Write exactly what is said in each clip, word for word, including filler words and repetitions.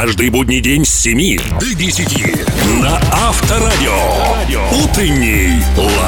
Каждый будний день с семи до десяти на Авторадио. Утренний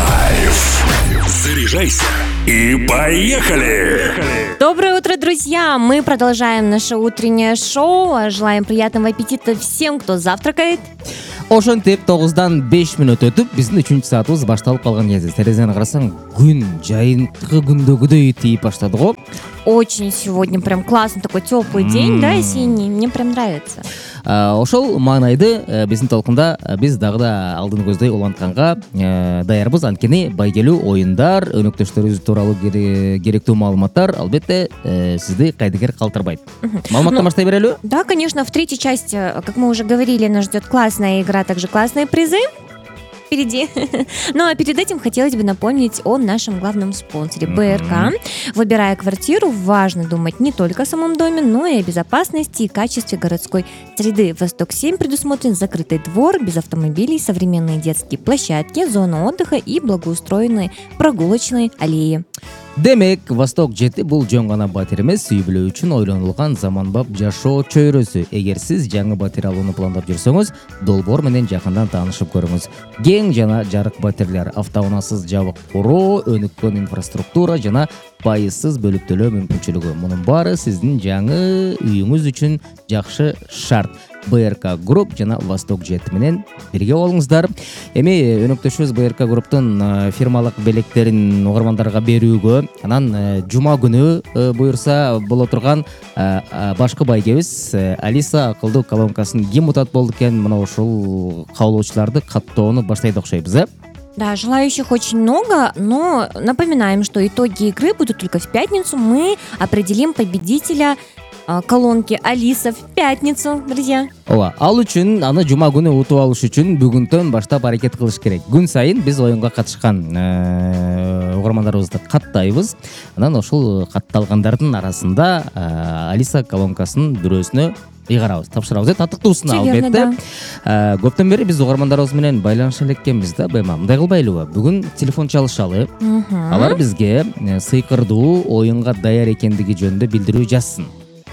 лайф. Заряжайся и поехали! Доброе утро, друзья! Мы продолжаем наше утреннее шоу. Желаем приятного аппетита всем, кто завтракает. Ошентип тогуздан беш мүнөт өтүп, биздин үчүнчү саатыбыз башталып калган кезде терезени карасаң, күн жайынтыгы күндөгүдөй тийип баштады го. Очень сегодня прям классный такой теплый день, да, осенний. Мне прям нравится. Ошол маанайды биздин толкунда биз дагы да алдын көздөй улантканга даярбыз. Анткени байгелүү оюндар, өнөктөштөрүбүз тууралуу керектүү маалыматтар албетте сизди кайдыгер калтырбайт. Маалыматтан баштай берели? Да, конечно, в третьей части, как мы уже говорили, нас ждет классная игра, также классные призы впереди. Ну а перед этим хотелось бы напомнить о нашем главном спонсоре БРК. Выбирая квартиру, важно думать не только о самом доме, но и о безопасности и качестве городской среды. Восток семь предусмотрен закрытый двор, без автомобилей, современные детские площадки, зона отдыха и благоустроенные прогулочные аллеи. Демек, Восток жети бул жөн гана батир эмес, үй бүлө үчүн ойлонулган заманбап жашоо чөйрөсү. Эгер сиз жаңы батир алууну пландап жүрсөңүз, долбоор менен жакындан таанышып көрүңүз. Кең жана жарык батирлер, автоунаасыз жабык куруу, өнүккөн инфраструктура жана пайызсыз бөлүп төлөө мүмкүнчүлүгү. Мунун баары сиздин жаңы үйүңүз үчүн жакшы шарт. БРК Групп жана Восток жети менен бирге болуңуздар. Эми өнөктөшүбүз БРК Групптун фирмалык белектерин угармандарга берүүгө, анан жума күнү буюрса боло турган башкы байгебиз Алиса акылдуу колонкасын ким утат болду экен, мына ушул каалоочуларды каттоону баштайт окшойбуз, э? Да, желающих очень много, но напоминаем, что итоги игры будут только в пятницу. Мы определим победителя колонки Алиса в пятницу, друзья. Ооба, ал үчүн аны жума күнү утуп алыш үчүн бүгүнтөн баштап аракет кылыш керек. Күн сайын биз оюнга катышкан угармандарыбызды каттайбыз. Анан ошол катталгандардын арасында Алиса колонкасын бирөөсүнө ыйгарабыз, тапшырабыз, татыктуусуна албетте. Көптөн бери биз угармандарыбыз менен байланыша элеккенбиз да, бема мындай кылбайлыбы? Бүгүн телефон чалышалы. Алар бизге сыйкырдуу оюнга даяр экендиги жөнүндө билдирүү жазсын.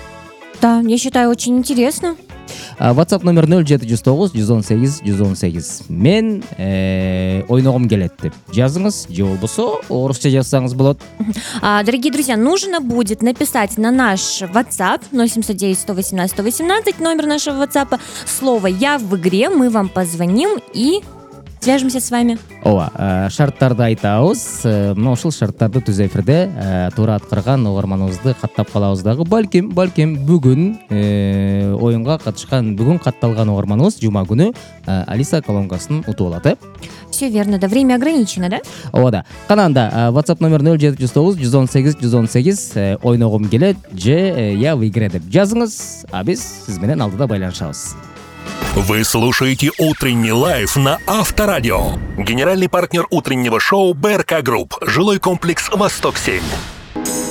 Да, я считаю, очень интересно. WhatsApp номер нөл жети жүз тогуз жүз он сегиз жүз он сегиз. Мен ойногум келет деп жазыңыз, же болбосо орусча жазсаңыз болот. Дорогие друзья, нужно будет написать на наш WhatsApp ноль семьсот девять сто восемнадцать сто восемнадцать, номер нашего WhatsApp, слово «Я в игре», мы вам позвоним и свяжемся с вами. Ооба, шарттарды айтабыз. Мына ушул шарттарды түз эфирде туура аткарган угарманыбызды каттап калабыз дагы. Балким, балким бүгүн оюнга катышкан, бүгүн катталган угарманыбыз жума күнү Алиса колонкасын утуп алат, э? Все верно, да, время ограничено, да? Ооба да. Кананда WhatsApp номер нөл жети жүз тогуз жүз он сегиз жүз он сегиз, ойногум келет же я в игре деп жазыңыз, а биз сиз менен алдыда байланышабыз. Вы слушаете «Утренний лайф» на Авторадио. Генеральный партнер утреннего шоу БРК Групп. Жилой комплекс «Восток семь».